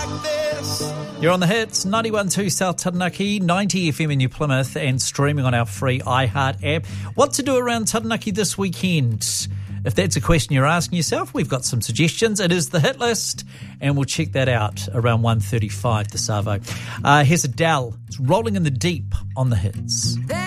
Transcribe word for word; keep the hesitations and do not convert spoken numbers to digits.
like this. You're on the hits, ninety-one point two South Taranaki, ninety F M in New Plymouth, and streaming on our free iHeart app. What to do around Taranaki this weekend? If that's a question you're asking yourself, we've got some suggestions. It is the hit list, and we'll check that out around one thirty-five this Arvo. Uh, here's Adele. It's Rolling in the Deep on the hits.